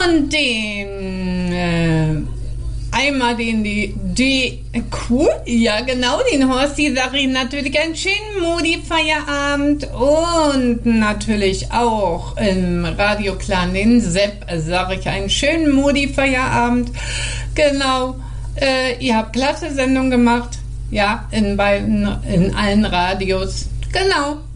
Und den, einmal den Horsti, sage ich natürlich einen schönen Modi-Feierabend und natürlich auch im Radio Clan den Sepp, sage ich einen schönen Modi-Feierabend. Genau, ihr habt klasse Sendung gemacht, ja, in allen Radios, genau.